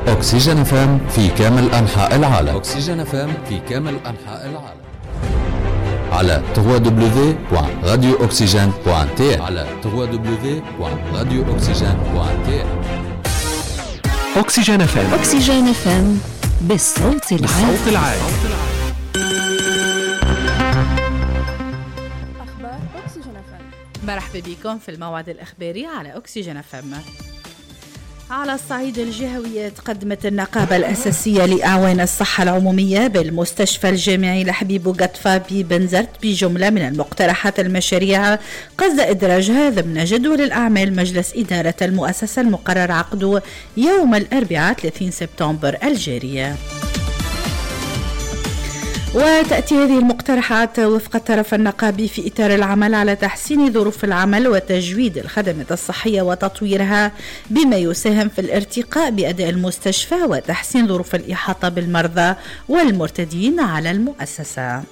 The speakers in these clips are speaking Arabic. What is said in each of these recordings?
أكسجين FM في كامل أنحاء العالم. أكسجين FM في كامل أنحاء العالم على www.radiooxygène.tn على www.radiooxygène.tn. أكسجين FM. أكسجين FM بالصوت العالي. أخبار أكسجين FM. مرحبا بكم في الموعد الإخباري على أكسجين FM. على الصعيد الجهوي تقدمت النقابة الأساسية لأعوان الصحة العمومية بالمستشفى الجامعي لحبيب بوغاتفا ببنزرت بجملة من المقترحات المشاريع قصد إدراجها ضمن جدول الأعمال مجلس إدارة المؤسسة المقرر عقده يوم الأربعاء 30 سبتمبر الجاري. وتأتي هذه المقترحات وفق الطرف النقابي في إطار العمل على تحسين ظروف العمل وتجويد الخدمات الصحية وتطويرها بما يساهم في الارتقاء بأداء المستشفى وتحسين ظروف الإحاطة بالمرضى والمرتدين على المؤسسة.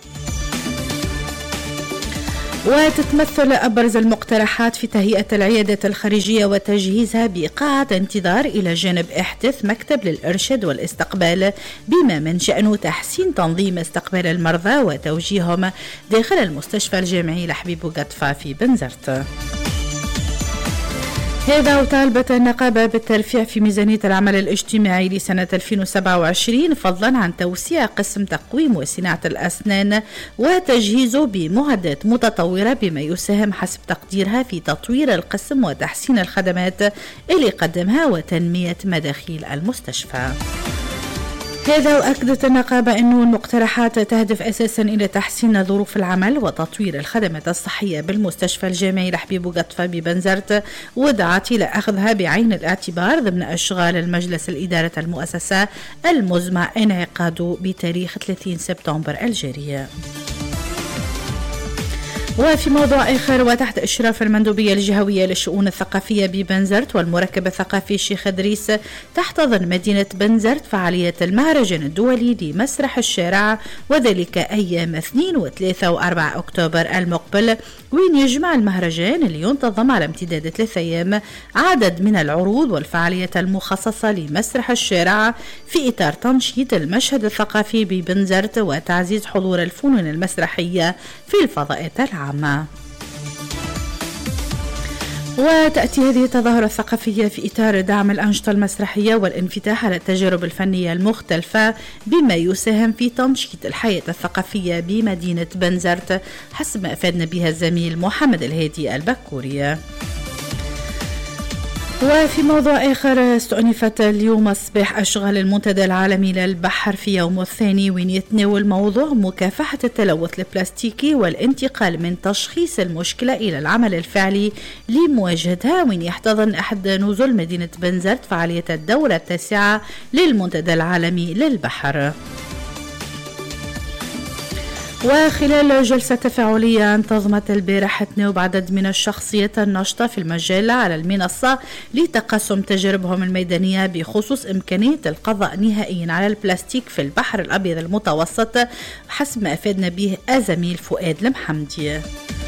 وتتمثل أبرز المقترحات في تهيئة العيادات الخارجية وتجهيزها بقاعة انتظار إلى جانب إحداث مكتب للإرشاد والاستقبال بما من شأنه تحسين تنظيم استقبال المرضى وتوجيههم داخل المستشفى الجامعي لحبيب بوغاتفا في بنزرت. هذا وطالبت النقابة بالترفيع في ميزانية العمل الاجتماعي لسنة 2027 فضلا عن توسيع قسم تقويم وصناعة الأسنان وتجهيزه بمعدات متطورة بما يساهم حسب تقديرها في تطوير القسم وتحسين الخدمات اللي يقدمها وتنمية مداخيل المستشفى. هذا وأكدت النقابة أن المقترحات تهدف أساسا إلى تحسين ظروف العمل وتطوير الخدمات الصحية بالمستشفى الجامعي لحبيب بوغاتفا ببنزرت ودعت إلى أخذها بعين الاعتبار ضمن أشغال المجلس الإدارة المؤسسة المزمع انعقاده بتاريخ 30 سبتمبر الجاري. وفي موضوع آخر وتحت إشراف المندوبية الجهوية للشؤون الثقافية ببنزرت والمركب الثقافي الشيخ إدريس تحتضن مدينة بنزرت فعالية المهرجان الدولي لمسرح الشارع وذلك أيام 2 و3 و4 أكتوبر المقبل وين يجمع المهرجان اللي ينتظم على امتداد 3 أيام عدد من العروض والفعاليات المخصصة لمسرح الشارع في إطار تنشيط المشهد الثقافي ببنزرت وتعزيز حضور الفنون المسرحية في الفضاءات العامة. وتأتي هذه التظاهرة الثقافية في إطار دعم الأنشطة المسرحية والانفتاح على التجارب الفنية المختلفة بما يساهم في تنشيط الحياة الثقافية بمدينة بنزرت حسب ما أفادنا بها الزميل محمد الهادي البكوري. وفي موضوع آخر استؤنفت اليوم الصباح أشغال المنتدى العالمي للبحر في يومه الثاني وين يتناول موضوع مكافحة التلوث البلاستيكي والانتقال من تشخيص المشكلة إلى العمل الفعلي لمواجهتها وين يحتضن أحد نزل مدينة بنزرت فعالية الدورة 9 للمنتدى العالمي للبحر. وخلال جلسة تفاعلية انتظمت البارحة تناوب عدد من الشخصيات الناشطة في المجال على المنصة لتقاسم تجاربهم الميدانية بخصوص إمكانية القضاء نهائيا على البلاستيك في البحر الأبيض المتوسط حسب ما أفادنا به الزميل فؤاد المحمدي.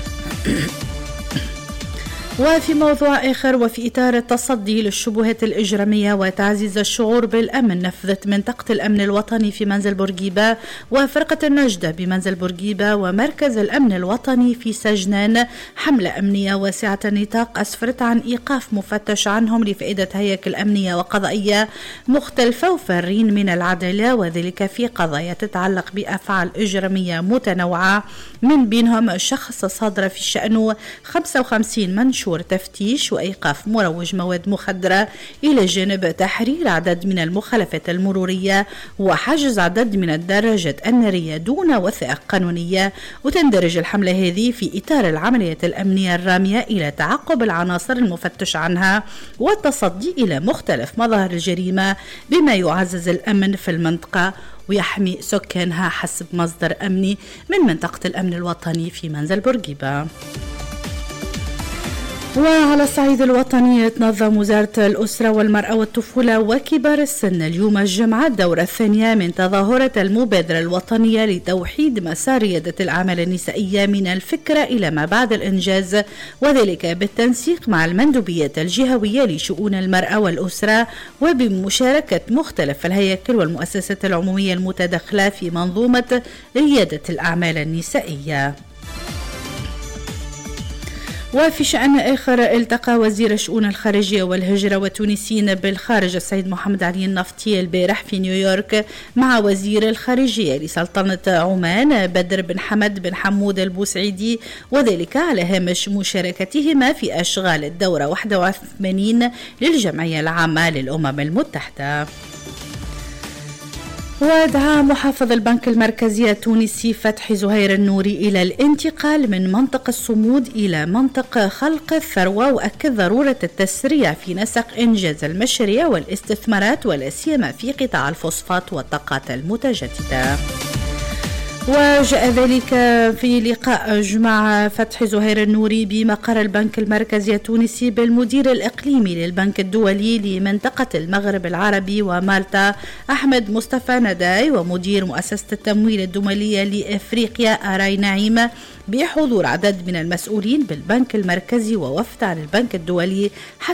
وفي موضوع آخر وفي إطار التصدي للشبهات الإجرامية وتعزيز الشعور بالأمن نفذت منطقة الأمن الوطني في منزل بورقيبة وفرقة النجدة بمنزل بورقيبة ومركز الأمن الوطني في سجنان حملة أمنية واسعة النطاق أسفرت عن إيقاف مفتش عنهم لفائدة هياكل أمنية وقضائية مختلفة وفارين من العدالة وذلك في قضايا تتعلق بأفعال إجرامية متنوعة من بينهم شخص صادر في شأنه 55 منشور تفتيش وإيقاف مروج مواد مخدرة إلى جانب تحرير عدد من المخالفات المرورية وحجز عدد من الدراجات النارية دون وثائق قانونية. وتندرج الحملة هذه في إطار العمليات الأمنية الرامية إلى تعقب العناصر المفتش عنها والتصدي إلى مختلف مظاهر الجريمة بما يعزز الأمن في المنطقة ويحمي سكانها حسب مصدر أمني من منطقة الأمن الوطني في منزل بورقيبة. وعلى الصعيد الوطني تنظم وزارة الأسرة والمرأة والطفولة وكبار السن اليوم الجمعة الدورة الثانية من تظاهرة المبادرة الوطنية لتوحيد مسار ريادة الأعمال النسائية من الفكرة إلى ما بعد الإنجاز، وذلك بالتنسيق مع المندوبيات الجهوية لشؤون المرأة والأسرة وبمشاركة مختلف الهياكل والمؤسسات العمومية المتداخلة في منظومة ريادة الأعمال النسائية. وفي شأن آخر، التقى وزير الشؤون الخارجية والهجرة والتونسيين بالخارج السيد محمد علي النفطي البارح في نيويورك مع وزير الخارجية لسلطنة عمان بدر بن حمد بن حمود البوسعيدي، وذلك على هامش مشاركتهما في أشغال الدورة 81 للجمعية العامة للأمم المتحدة. ودعا محافظ البنك المركزي التونسي فتحي زهير النوري إلى الانتقال من منطقة الصمود إلى منطقة خلق الثروة، وأكد ضرورة التسريع في نسق إنجاز المشاريع والاستثمارات ولا سيما في قطاع الفوسفات والطاقات المتجددة. وجاء ذلك في لقاء جمع فتحي زهير النوري بمقر البنك المركزي التونسي بالمدير الإقليمي للبنك الدولي لمنطقة المغرب العربي ومالطا أحمد مصطفى نداي ومدير مؤسسة التمويل الدولية لإفريقيا آراي نعيم، بحضور عدد من المسؤولين بالبنك المركزي ووفد عن البنك الدولي